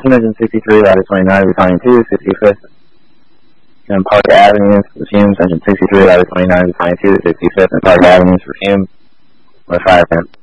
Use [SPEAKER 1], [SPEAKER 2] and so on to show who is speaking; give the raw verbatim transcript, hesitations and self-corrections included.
[SPEAKER 1] two sixty-three, Lattice twenty-nine, Battalion two, sixty-fifth. And Park Avenues for fumes, Engine sixty-three, Lattice twenty-nine, Battalion two, sixty-fifth, and Park Avenues for fumes. With fire.